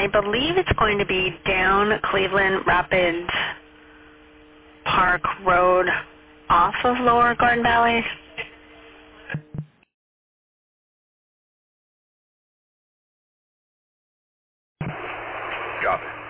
I believe it's going to be down Cleveland Rapids Park Road off of Lower Garden Valley. Got it.